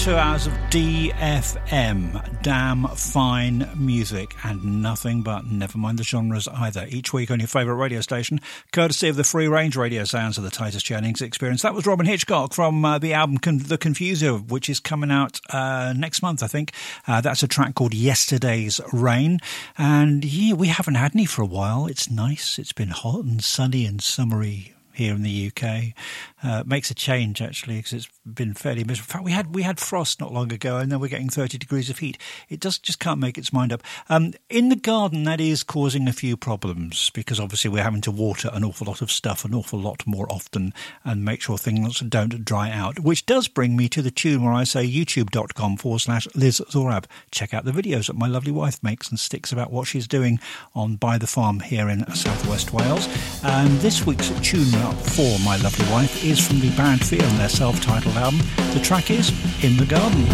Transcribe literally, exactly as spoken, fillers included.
two hours of D F M, damn fine music, and nothing but, never mind the genres either, each week on your favourite radio station, courtesy of the free-range radio sounds of the Titus Jennings Experience. That was Robin Hitchcock from uh, the album Con- The Confuser, which is coming out uh, next month, I think. Uh, that's a track called Yesterday's Rain, and yeah, we haven't had any for a while. It's nice, it's been hot and sunny and summery here in the U K. Uh, it makes a change, actually, because it's been fairly miserable. In fact, we had we had frost not long ago, and then we're getting thirty degrees of heat. It just, just can't make its mind up. Um, in the garden, that is causing a few problems, because obviously we're having to water an awful lot of stuff an awful lot more often and make sure things don't dry out, which does bring me to the tune where I say youtube.com forward slash Liz Zorab. Check out the videos that my lovely wife makes and sticks about what she's doing on By the Farm here in southwest Wales. And this week's tune for my lovely wife is from the band Fear and their self-titled album. The track is In the Garden.